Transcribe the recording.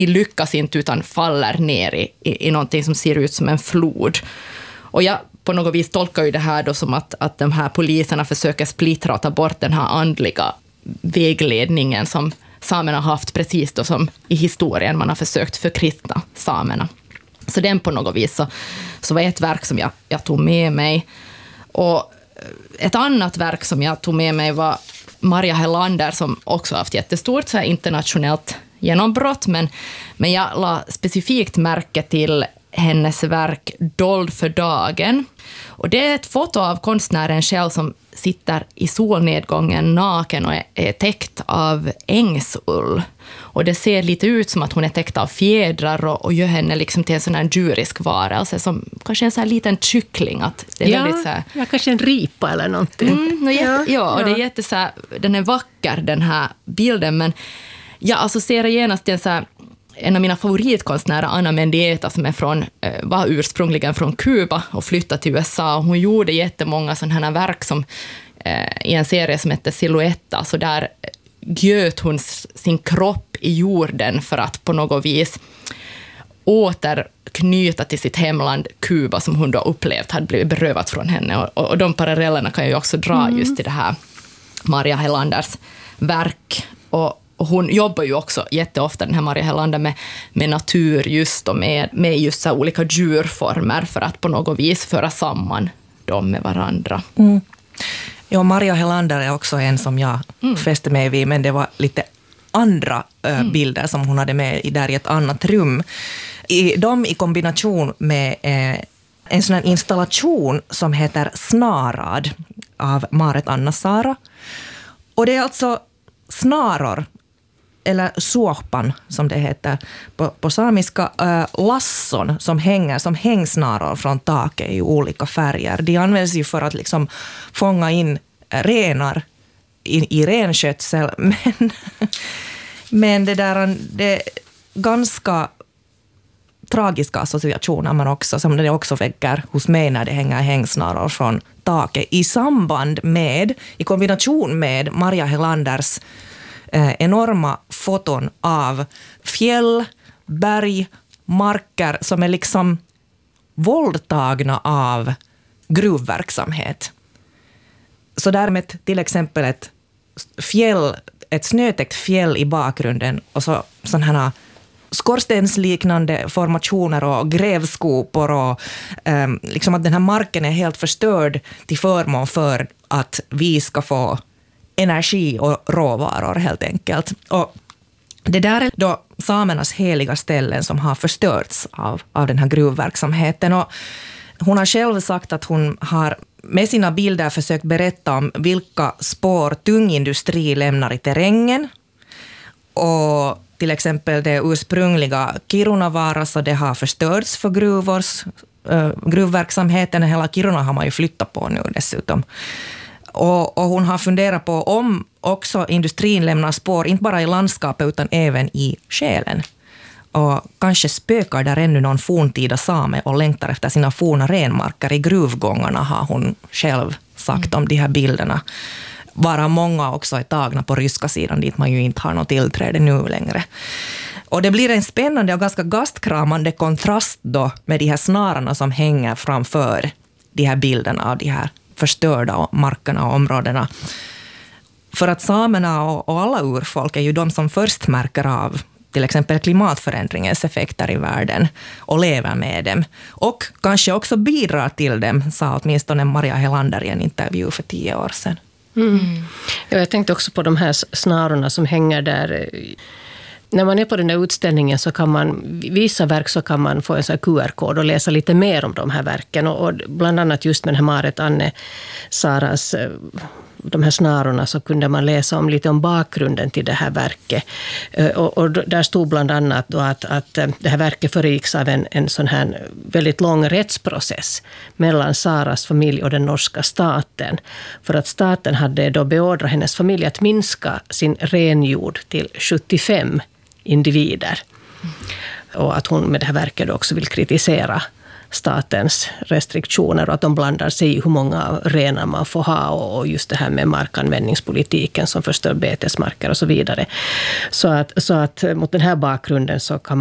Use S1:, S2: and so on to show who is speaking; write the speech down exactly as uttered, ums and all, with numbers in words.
S1: lyckas inte utan faller ner i, i, i någonting som ser ut som en flod. Och jag på något vis tolkar ju det här då som att, att de här poliserna försöker splittra och ta bort den här andliga vägledningen som samerna har haft, precis då som i historien man har försökt förkristna samerna. Så den på något vis så, så var ett verk som jag, jag tog med mig. Och ett annat verk som jag tog med mig var Maria Helander, som också haft jättestort så här internationellt genombrott, men, men jag la specifikt märke till hennes verk Dold för dagen. Och det är ett foto av konstnären själv som sitter i solnedgången naken och är, är täckt av ängsull. Och det ser lite ut som att hon är täckt av fjädrar och, och gör henne liksom till en sån här djurisk varelse som kanske en sån här liten kyckling. Att det är
S2: ja,
S1: väldigt så här,
S2: ja, kanske en ripa eller någonting.
S1: Mm, och jätte, ja, ja, och
S2: ja.
S1: det är jätte så här, den är vacker den här bilden, men jag associerar genast till en så här, en av mina favoritkonstnärer, Ana Mendieta, som är från, var ursprungligen från Kuba och flyttade till U S A. Hon gjorde jättemånga sådana här verk som, eh, i en serie som heter Silhouetta. Så där göt hon sin kropp i jorden för att på något vis återknyta till sitt hemland Kuba, som hon då upplevt hade blivit berövat från henne. Och, och de parallellerna kan jag ju också dra mm. just till det här Maria Helanders verk. Och Och hon jobbar ju också jätteofta, den här Maria Helander, med, med natur just och med, med just så olika djurformer för att på något vis föra samman dem med varandra.
S3: Mm. Ja, Maria Helander är också en som jag mm. fäste mig vid, men det var lite andra äh, mm. bilder som hon hade med i, där i ett annat rum. I, de i kombination med äh, en sån här installation som heter Snarad av Maret Anna-Sara. Och det är alltså snaror, eller suopan som det heter på, på samiska, äh, lasson som hänger som hängsnaror från taket i olika färger. De används ju för att liksom fånga in renar i, i renskötsel, men, men det där det är ganska tragiska associationer man också, som det också väcker hos mig när det hänger hängsnaror från taket i samband med, i kombination med Maria Helanders eh, enorma foton av fjäll, berg, marker som är liksom våldtagna av gruvverksamhet. Så därmed till exempel ett fjäll, ett snötäckt fjäll i bakgrunden och så sådana här skorstensliknande formationer och grävskopor och um, liksom att den här marken är helt förstörd till förmån för att vi ska få energi och råvaror helt enkelt. Och det där är då samernas heliga ställen som har förstörts av, av den här gruvverksamheten. Och hon har själv sagt att hon har med sina bilder försökt berätta om vilka spår tung industri lämnar i terrängen. Och till exempel det ursprungliga Kirunavaara, så det har förstörts för gruvors, äh, gruvverksamheten. Hela Kiruna har man ju flyttat på nu dessutom. Och, och hon har funderat på om också industrin lämnar spår, inte bara i landskapet utan även i själen. Och kanske spökar där ännu någon forntida same och längtar efter sina forna renmarker i gruvgångarna, har hon själv sagt om de här bilderna. Bara många också är tagna på ryska sidan dit man ju inte har något tillträde nu längre. Och det blir en spännande och ganska gastkramande kontrast då med de här snararna som hänger framför de här bilderna av de här förstörda markerna och områdena. För att samerna och, och alla urfolk är ju de som först märker av till exempel klimatförändringens effekter i världen och lever med dem. Och kanske också bidrar till dem, sa åtminstone Maria Helander i en intervju för tio år sedan.
S2: Mm. Ja, jag tänkte också på de här snarorna som hänger där. När man är på den där utställningen så kan man, vissa verk så kan man få en sån här Q R-kod och läsa lite mer om de här verken. Och, och bland annat just med den här Maret Anna-Saras, de här snarorna, så kunde man läsa om lite om bakgrunden till det här verket. Och, och där stod bland annat då att, att det här verket föregicks av en, en sån här väldigt lång rättsprocess mellan Saras familj och den norska staten. För att staten hade då beordrat hennes familj att minska sin renjord till sjuttiofem individer. Och att hon med det här verket också vill kritisera statens restriktioner och att de blandar sig i hur många renar man får ha och just det här med markanvändningspolitiken som förstör betesmarker och så vidare. Så att, så att mot den här bakgrunden så kan